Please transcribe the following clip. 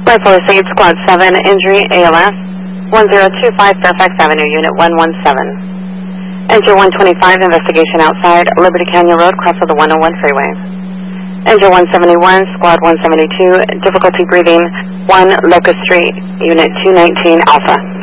Rifle Estate, Squad 7, injury, ALS, 1025 Fairfax Avenue, Unit 117. Engine 125, investigation outside, Liberty Canyon Road, cross of the 101 freeway. Engine 171, Squad 172, difficulty breathing, 1 Locust Street, Unit 219 Alpha.